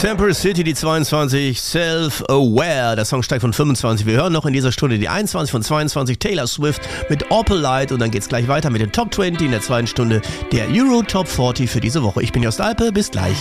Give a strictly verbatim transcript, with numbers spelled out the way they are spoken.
Temporary City, die zweiundzwanzig, Self-Aware. Der Song steigt von fünfundzwanzig. Wir hören noch in dieser Stunde die einundzwanzig von zweiundzwanzig, Taylor Swift mit Opalite. Und dann geht's gleich weiter mit den Top zwanzig in der zweiten Stunde der Euro Top vierzig für diese Woche. Ich bin Jost Alpe, bis gleich.